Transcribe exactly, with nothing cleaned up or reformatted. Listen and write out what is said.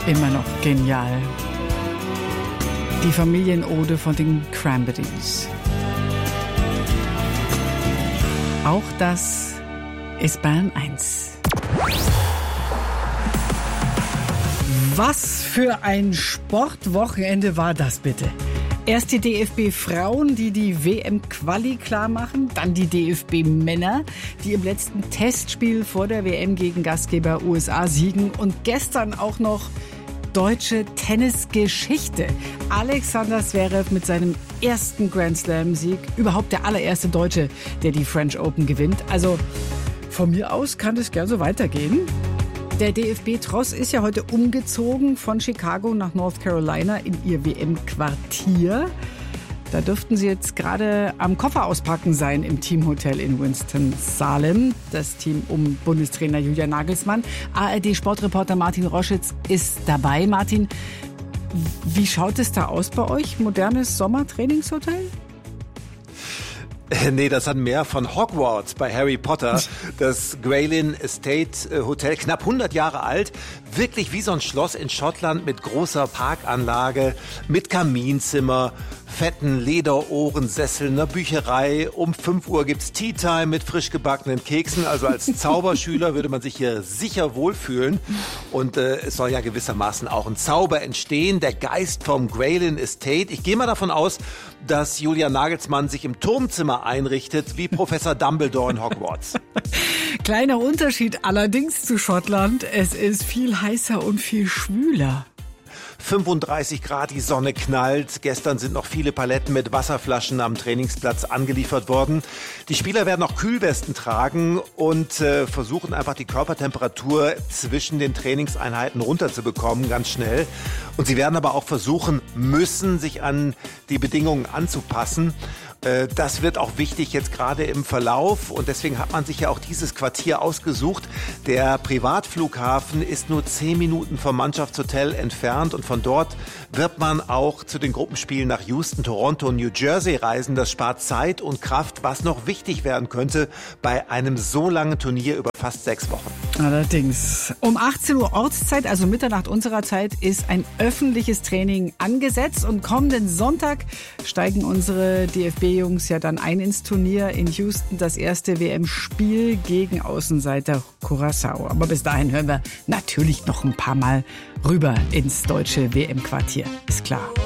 Immer noch genial. Die Familienode von den Cranberries. Auch das ist Bayern eins. Was für ein Sportwochenende war das bitte? Erst die D F B-Frauen, die die W M-Quali klar machen, dann die D F B-Männer, die im letzten Testspiel vor der W M gegen Gastgeber U S A siegen und gestern auch noch deutsche Tennisgeschichte. Alexander Zverev mit seinem ersten Grand Slam-Sieg, überhaupt der allererste Deutsche, der die French Open gewinnt. Also von mir aus kann das gern so weitergehen. Der D F B-Tross ist ja heute umgezogen von Chicago nach North Carolina in ihr W M-Quartier. Da dürften sie jetzt gerade am Koffer auspacken sein im Teamhotel in Winston-Salem. Das Team um Bundestrainer Julian Nagelsmann. A R D-Sportreporter Martin Roschitz ist dabei. Martin, wie schaut es da aus bei euch? Modernes Sommertrainingshotel? Nee, das hat mehr von Hogwarts bei Harry Potter. Das Graylin Estate Hotel, knapp hundert Jahre alt. Wirklich wie so ein Schloss in Schottland mit großer Parkanlage, mit Kaminzimmer, fetten Lederohrensesseln, einer Bücherei. Um fünf Uhr gibt's Tea Time mit frisch gebackenen Keksen. Also als Zauberschüler würde man sich hier sicher wohlfühlen. Und äh, es soll ja gewissermaßen auch ein Zauber entstehen. Der Geist vom Graylin Estate. Ich gehe mal davon aus, dass Julian Nagelsmann sich im Turmzimmer einrichtet, wie Professor Dumbledore in Hogwarts. Kleiner Unterschied allerdings zu Schottland. Es ist viel heißer und viel schwüler. fünfunddreißig Grad, die Sonne knallt. Gestern sind noch viele Paletten mit Wasserflaschen am Trainingsplatz angeliefert worden. Die Spieler werden auch Kühlwesten tragen und äh, versuchen einfach die Körpertemperatur zwischen den Trainingseinheiten runterzubekommen, ganz schnell. Und sie werden aber auch versuchen müssen, sich an die Bedingungen anzupassen. Das wird auch wichtig jetzt gerade im Verlauf und deswegen hat man sich ja auch dieses Quartier ausgesucht. Der Privatflughafen ist nur zehn Minuten vom Mannschaftshotel entfernt und von dort wird man auch zu den Gruppenspielen nach Houston, Toronto und New Jersey reisen. Das spart Zeit und Kraft, was noch wichtig werden könnte bei einem so langen Turnier über fast sechs Wochen. Allerdings. Um achtzehn Uhr Ortszeit, also Mitternacht unserer Zeit, ist ein öffentliches Training angesetzt und kommenden Sonntag steigen unsere D F B-Jungs ja dann ein ins Turnier in Houston, das erste W M-Spiel gegen Außenseiter Curaçao. Aber bis dahin hören wir natürlich noch ein paar Mal rüber ins deutsche W M-Quartier, ist klar.